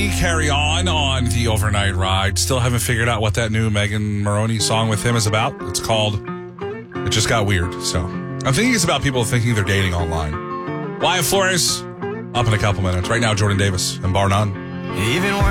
Carry on the overnight ride. Still haven't figured out what that new Megan Maroney song with him is about. It's called It Just Got Weird. So I'm thinking it's about people thinking they're dating online. Wyatt Flores, up in a couple minutes. Right now, Jordan Davis and Bar None. Even